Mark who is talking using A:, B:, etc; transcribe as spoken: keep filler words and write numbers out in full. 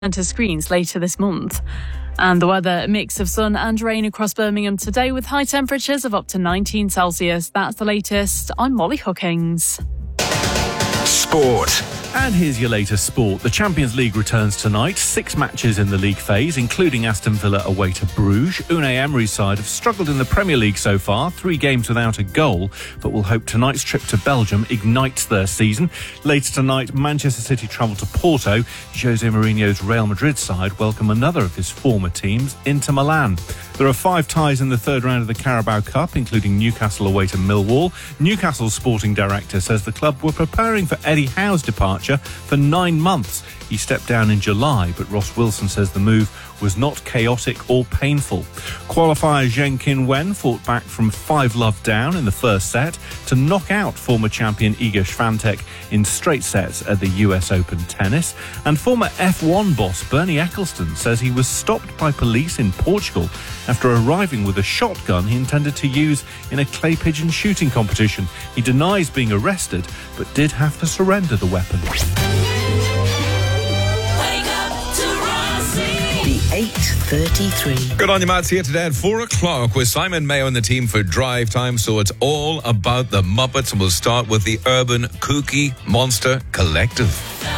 A: to screens later this month. And the weather, a mix of sun and rain across Birmingham today with high temperatures of up to nineteen Celsius. That's the latest. I'm Molly Hookings.
B: Sport.
C: And here's your latest sport. The Champions League returns tonight. Six matches in the league phase, including Aston Villa away to Bruges. Unai Emery's side have struggled in the Premier League so far, three games without a goal, but will hope tonight's trip to Belgium ignites their season. Later tonight, Manchester City travel to Porto. Jose Mourinho's Real Madrid side welcome another of his former teams, Inter Milan. There are five ties in the third round of the Carabao Cup, including Newcastle away to Millwall. Newcastle's sporting director says the club were preparing for Eddie Howe's departure for nine months. He stepped down in July, but Ross Wilson says the move was not chaotic or painful. Qualifier Zheng Qinwen fought back from five love down in the first set to knock out former champion Iga Swiatek in straight sets at the U S Open tennis. And former F one boss Bernie Ecclestone says he was stopped by police in Portugal after arriving with a shotgun he intended to use in a clay pigeon shooting competition. He denies being arrested, but did have to surrender the weapon.
D: eight thirty-three.
B: Good on you, Matt's here today at four o'clock with Simon Mayo and the team for Drive Time. So it's all about the Muppets, and we'll start with the Urban Kooky Monster Collective.